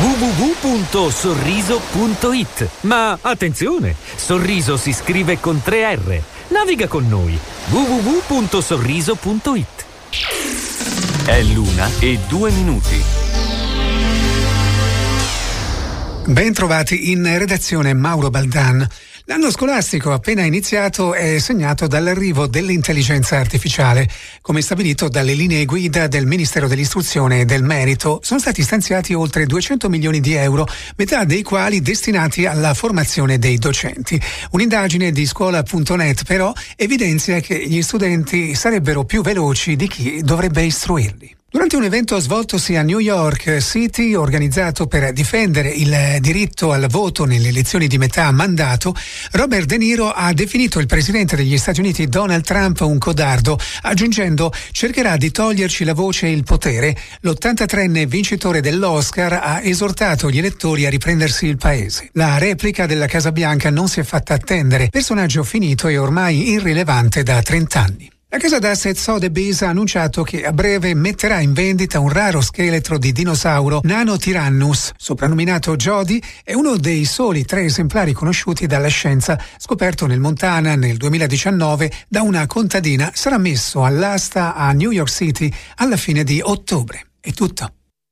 www.sorriso.it. Ma attenzione, Sorriso si scrive con 3 R. Naviga con noi. www.sorriso.it. È l'1:02. Ben trovati in redazione, Mauro Baldan. L'anno scolastico appena iniziato è segnato dall'arrivo dell'intelligenza artificiale. Come stabilito dalle linee guida del Ministero dell'Istruzione e del Merito, sono stati stanziati oltre 200 milioni di euro, metà dei quali destinati alla formazione dei docenti. Un'indagine di scuola.net però evidenzia che gli studenti sarebbero più veloci di chi dovrebbe istruirli. Durante un evento svoltosi a New York City, organizzato per difendere il diritto al voto nelle elezioni di metà mandato, Robert De Niro ha definito il presidente degli Stati Uniti Donald Trump un codardo, aggiungendo: cercherà di toglierci la voce e il potere. L'83enne vincitore dell'Oscar ha esortato gli elettori a riprendersi il paese. La replica della Casa Bianca non si è fatta attendere, personaggio finito e ormai irrilevante da 30 anni. La casa d'asset Sotheby's ha annunciato che a breve metterà in vendita un raro scheletro di dinosauro Nanotyrannus, soprannominato Jody, è uno dei soli 3 esemplari conosciuti dalla scienza, scoperto nel Montana nel 2019 da una contadina. Sarà messo all'asta a New York City alla fine di ottobre. È tutto.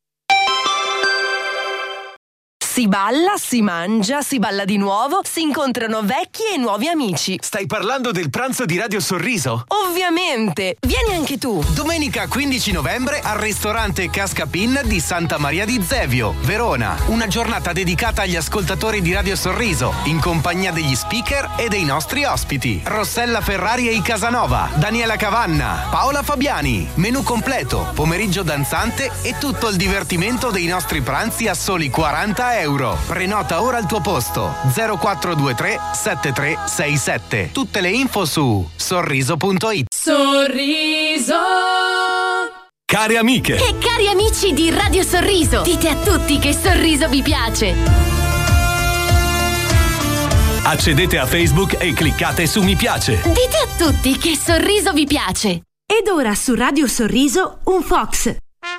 Si balla, si mangia, si balla di nuovo, si incontrano vecchi e nuovi amici. Stai parlando del pranzo di Radio Sorriso? Ovviamente! Vieni anche tu! Domenica 15 novembre al ristorante Cascapin di Santa Maria di Zevio, Verona. Una giornata dedicata agli ascoltatori di Radio Sorriso, in compagnia degli speaker e dei nostri ospiti. Rossella Ferrari e i Casanova, Daniela Cavanna, Paola Fabiani. Menù completo, pomeriggio danzante e tutto il divertimento dei nostri pranzi a soli 40 euro. Prenota ora il tuo posto 0423 7367. Tutte le info su sorriso.it. Sorriso. Cari amiche E cari amici di Radio Sorriso, dite a tutti che Sorriso vi piace. accedete a Facebook e cliccate su mi piace. Dite a tutti che Sorriso vi piace. Ed ora su Radio Sorriso un Fox.